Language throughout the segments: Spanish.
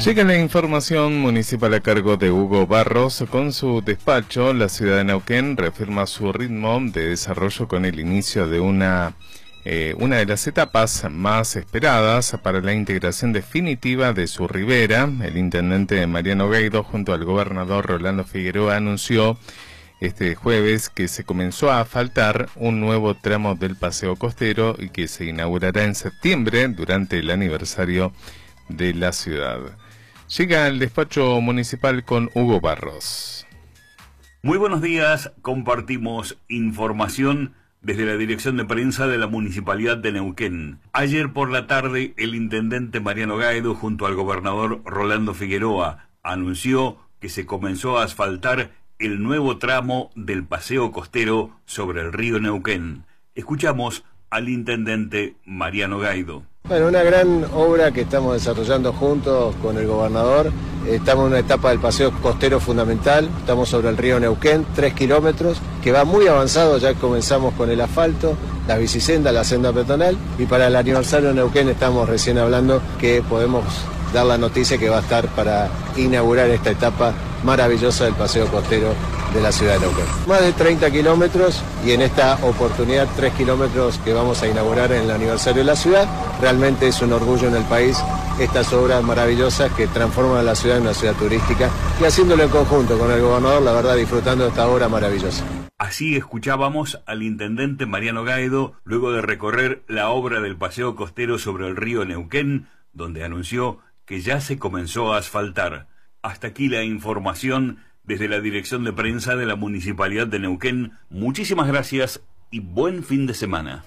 Llega la información municipal a cargo de Hugo Barros. Con su despacho, la ciudad de Neuquén reafirma su ritmo de desarrollo con el inicio de una de las etapas más esperadas para la integración definitiva de su ribera. El intendente Mariano Gaido, junto al gobernador Rolando Figueroa, anunció este jueves que se comenzó a asfaltar un nuevo tramo del paseo costero y que se inaugurará en septiembre durante el aniversario de la ciudad. Llega al despacho municipal con Hugo Barros. Muy buenos días, compartimos información desde la dirección de prensa de la Municipalidad de Neuquén. Ayer por la tarde, el intendente Mariano Gaido, junto al gobernador Rolando Figueroa, anunció que se comenzó a asfaltar el nuevo tramo del paseo costero sobre el río Neuquén. Escuchamos al intendente Mariano Gaido. Bueno, una gran obra que estamos desarrollando juntos con el gobernador. Estamos en una etapa del paseo costero fundamental. Estamos sobre el río Neuquén, 3 kilómetros, que va muy avanzado. Ya comenzamos con el asfalto, las bicisendas, la senda peatonal. Y para el aniversario de Neuquén estamos recién hablando que podemos dar la noticia que va a estar para inaugurar esta etapa maravillosa del paseo costero de la ciudad de Neuquén. Más de 30 kilómetros y en esta oportunidad 3 kilómetros que vamos a inaugurar en el aniversario de la ciudad. Realmente es un orgullo en el país estas obras maravillosas que transforman a la ciudad en una ciudad turística y haciéndolo en conjunto con el gobernador, la verdad, disfrutando de esta obra maravillosa. Así escuchábamos al intendente Mariano Gaido luego de recorrer la obra del paseo costero sobre el río Neuquén, donde anunció que ya se comenzó a asfaltar. Hasta aquí la información desde la dirección de prensa de la Municipalidad de Neuquén. Muchísimas gracias y buen fin de semana.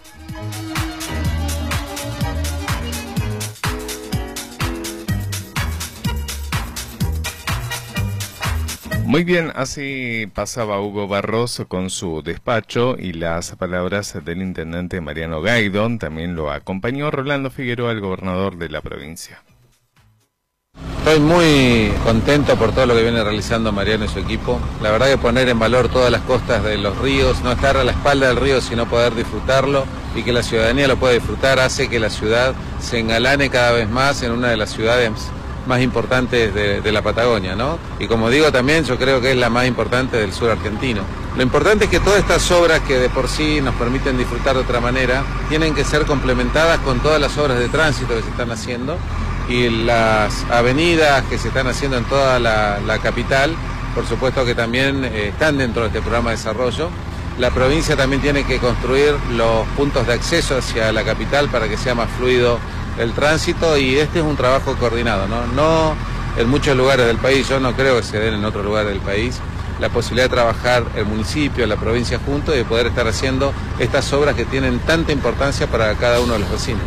Muy bien, así pasaba Hugo Barros con su despacho y las palabras del intendente Mariano Gaido. También lo acompañó Rolando Figueroa, el gobernador de la provincia. Estoy muy contento por todo lo que viene realizando Mariano y su equipo. La verdad que poner en valor todas las costas de los ríos, no estar a la espalda del río sino poder disfrutarlo y que la ciudadanía lo pueda disfrutar, hace que la ciudad se engalane cada vez más en una de las ciudades más importantes de la Patagonia, ¿no? Y como digo también, yo creo que es la más importante del sur argentino. Lo importante es que todas estas obras que de por sí nos permiten disfrutar de otra manera, tienen que ser complementadas con todas las obras de tránsito que se están haciendo y las avenidas que se están haciendo en toda la capital, por supuesto que también están dentro de este programa de desarrollo. La provincia también tiene que construir los puntos de acceso hacia la capital para que sea más fluido el tránsito y este es un trabajo coordinado, no en muchos lugares del país, yo no creo que se den en otros lugares del país, la posibilidad de trabajar el municipio, la provincia juntos y de poder estar haciendo estas obras que tienen tanta importancia para cada uno de los vecinos.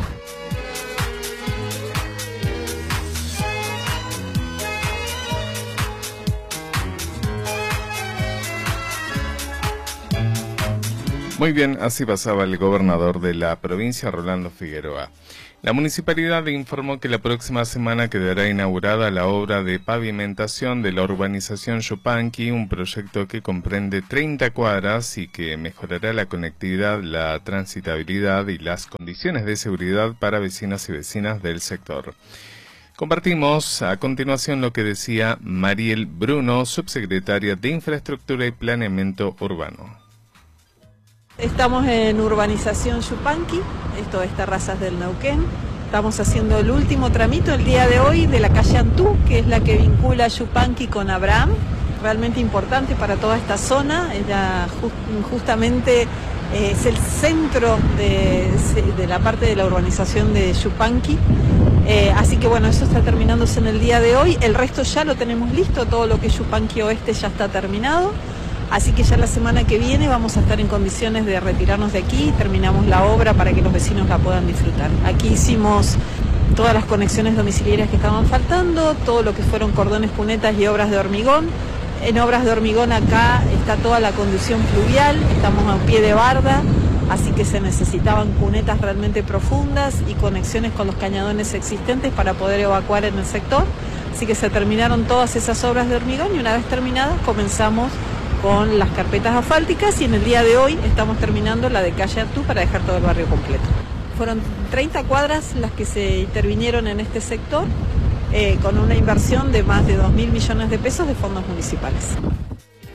Muy bien, así pasaba el gobernador de la provincia, Rolando Figueroa. La municipalidad informó que la próxima semana quedará inaugurada la obra de pavimentación de la urbanización Yupanqui, un proyecto que comprende 30 cuadras y que mejorará la conectividad, la transitabilidad y las condiciones de seguridad para vecinos y vecinas del sector. Compartimos a continuación lo que decía Mariel Bruno, subsecretaria de Infraestructura y Planeamiento Urbano. Estamos en urbanización Yupanqui, esto es Terrazas del Neuquén. Estamos haciendo el último tramito el día de hoy de la calle Antú, que es la que vincula Yupanqui con Abraham. Realmente importante para toda esta zona, justamente es el centro de la parte de la urbanización de Yupanqui. Así que bueno, eso está terminándose en el día de hoy. El resto ya lo tenemos listo, todo lo que es Yupanqui Oeste ya está terminado. Así que ya la semana que viene vamos a estar en condiciones de retirarnos de aquí y terminamos la obra para que los vecinos la puedan disfrutar. Aquí hicimos todas las conexiones domiciliarias que estaban faltando, todo lo que fueron cordones, cunetas y obras de hormigón. En obras de hormigón acá está toda la conducción fluvial, estamos a pie de barda, así que se necesitaban cunetas realmente profundas y conexiones con los cañadones existentes para poder evacuar en el sector. Así que se terminaron todas esas obras de hormigón y una vez terminadas comenzamos con las carpetas asfálticas y en el día de hoy estamos terminando la de calle Artú para dejar todo el barrio completo. Fueron 30 cuadras las que se intervinieron en este sector con una inversión de más de 2.000 millones de pesos de fondos municipales.